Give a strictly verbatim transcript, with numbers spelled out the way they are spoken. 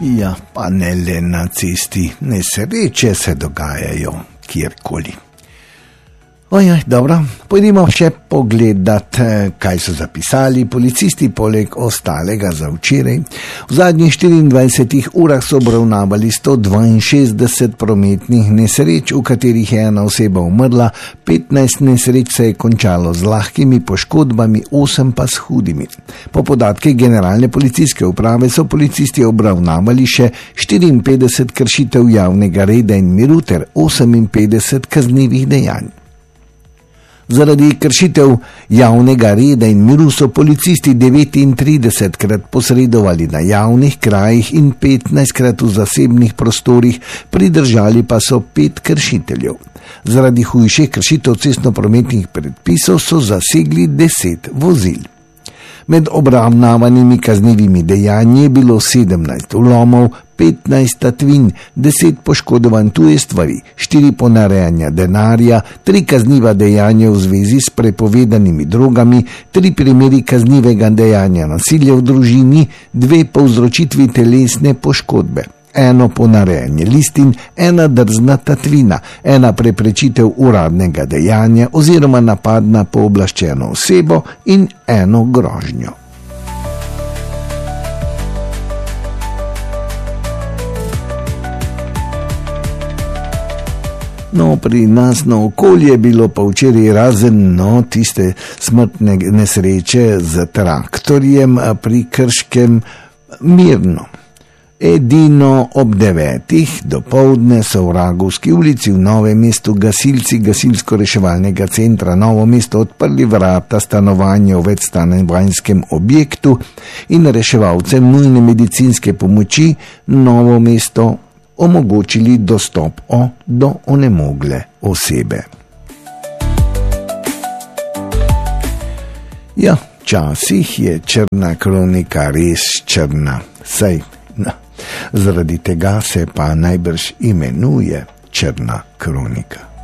Ja, pa ne le na cesti, nesreče se dogajajo kjerkoli. Ojaj, dobro, pojdimo še pogledat, kaj so zapisali policisti poleg ostalega za včeraj. V zadnjih štiriindvajsetih urah so obravnavali sto dvainšestdeset prometnih nesreč, v katerih je ena oseba umrla, petnajst nesreč se je končalo z lahkimi poškodbami, osem pa s hudimi. Po podatkih generalne policijske uprave so policisti obravnavali še štiriinpetdeset kršitev javnega reda in miru ter oseminpetdeset kaznivih dejanj. Zaradi kršitev javnega reda in miru so policisti devetintridesetkrat posredovali na javnih krajih in petnajstkrat v zasebnih prostorih, pridržali pa so pet kršiteljev. Zaradi hujših kršitev cestnoprometnih predpisov so zasegli deset vozil. Med obravnavanimi kaznivimi dejanji je bilo sedemnajst vlomov, petnajst tatvin, deset poškodovanj tuje stvari, štiri ponarejanja denarja, tri kazniva dejanja v zvezi s prepovedanimi drogami, tri primeri kaznivega dejanja nasilja v družini, dve povzročitvi telesne poškodbe, eno ponarejanje listin, ena drzna tatvina, ena preprečitev uradnega dejanja oziroma napad na pooblaščeno osebo in eno grožnjo. No, pri nas na okolje je bilo pa včeraj razen no, tiste smrtne nesreče z traktorjem pri Krškem mirno. Edino ob devetih dopoldne so v Ragovski ulici v Novem mestu gasilci gasilsko-reševalnega centra Novo mesto odprli vrata stanovanja v večstanovanjskem objektu in reševalcem nujne medicinske pomoči Novo mesto omogočili dostop o, do onemogle osebe. Ja, včasih je črna kronika res črna, saj no. Zaradi tega se pa najbrž imenuje črna kronika.